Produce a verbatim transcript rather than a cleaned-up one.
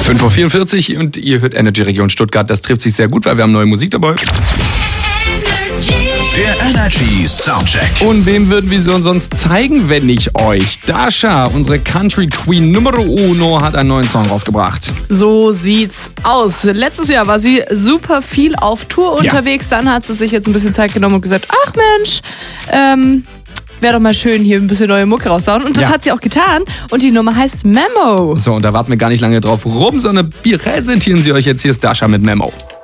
fünf Uhr vierundvierzig und ihr hört Energy Region Stuttgart. Das trifft sich sehr gut, weil wir haben neue Musik dabei. Der Energy Soundcheck. Und wem würden wir so sonst zeigen, wenn nicht euch? Dasha, unsere Country Queen Numero Uno, hat einen neuen Song rausgebracht. So sieht's aus. Letztes Jahr war sie super viel auf Tour unterwegs. Ja. Dann hat sie sich jetzt ein bisschen Zeit genommen und gesagt, ach Mensch, ähm... wäre doch mal schön, hier ein bisschen neue Mucke raushauen. Und das ja. hat sie auch getan. Und die Nummer heißt Memo. So, und da warten wir gar nicht lange drauf rum, sondern wir präsentieren sie euch jetzt. Hier ist Dasha mit Memo.